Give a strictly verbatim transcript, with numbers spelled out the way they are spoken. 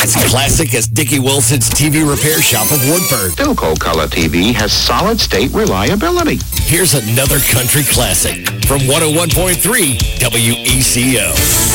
as classic as Dickie Wilson's T V repair shop of Woodford. Philco Color T V has solid-state reliability. Here's another country classic from one oh one point three W E C O.